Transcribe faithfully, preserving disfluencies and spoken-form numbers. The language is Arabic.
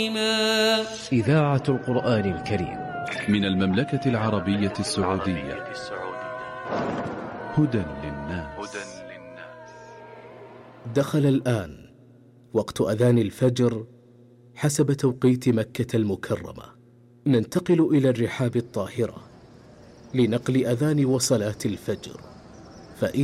إذاعة القرآن الكريم من المملكة العربية السعودية. هدى للناس. دخل الآن وقت أذان الفجر حسب توقيت مكة المكرمة. ننتقل إلى الرحاب الطاهرة لنقل أذان وصلاة الفجر.